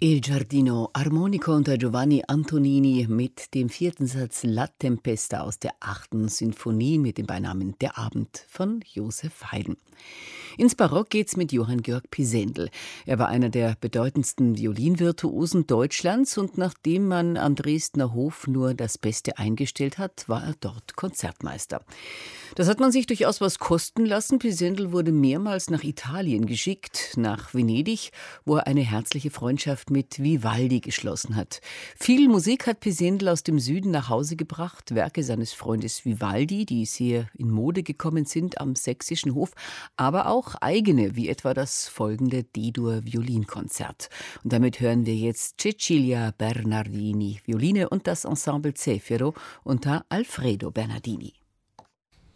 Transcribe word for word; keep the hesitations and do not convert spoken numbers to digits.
Il Giardino Armonico unter Giovanni Antonini mit dem vierten Satz La Tempesta aus der achten Sinfonie mit dem Beinamen Der Abend von Joseph Haydn. Ins Barock geht's mit Johann Georg Pisendel. Er war einer der bedeutendsten Violinvirtuosen Deutschlands und nachdem man am Dresdner Hof nur das Beste eingestellt hat, war er dort Konzertmeister. Das hat man sich durchaus was kosten lassen. Pisendel wurde mehrmals nach Italien geschickt, nach Venedig, wo er eine herzliche Freundschaft mit Vivaldi geschlossen hat. Viel Musik hat Pisendel aus dem Süden nach Hause gebracht, Werke seines Freundes Vivaldi, die sehr in Mode gekommen sind am sächsischen Hof, aber auch eigene, wie etwa das folgende D-Dur-Violinkonzert. Und damit hören wir jetzt Cecilia Bernardini, Violine und das Ensemble Zefiro unter Alfredo Bernardini.